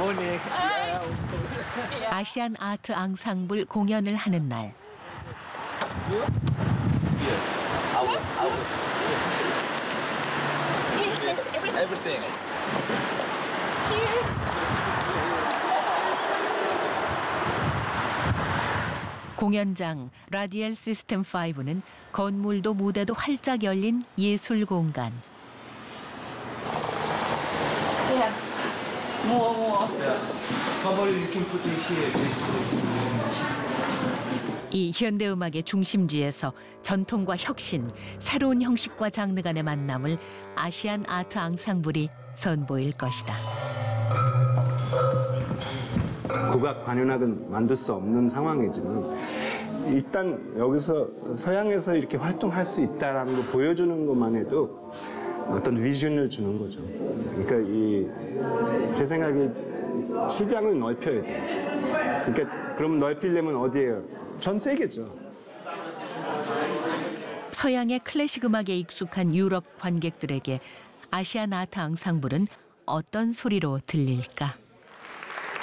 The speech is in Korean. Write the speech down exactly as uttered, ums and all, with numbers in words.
morning. 아시안 아트 앙상블 공연을 하는 날. Our, our, Yes, yes, everything. everything. Here. 공연장 라디엘 시스템 오는 건물도 무대도 활짝 열린 예술 공간. Yeah. More, more. Probably you can put it here. 이 현대음악의 중심지에서 전통과 혁신, 새로운 형식과 장르 간의 만남을 아시안 아트 앙상블이 선보일 것이다. 국악 관현악은 만들 수 없는 상황이지만 일단 여기서 서양에서 이렇게 활동할 수 있다라는 거 보여주는 것만 해도 어떤 비전을 주는 거죠. 그러니까 이 제 생각에 시장을 넓혀야 돼요. 그러니까 그럼 넓히려면 어디예요? 전 세계죠. 서양의 클래식 음악에 익숙한 유럽 관객들에게 아시안 아트 앙상블은 어떤 소리로 들릴까?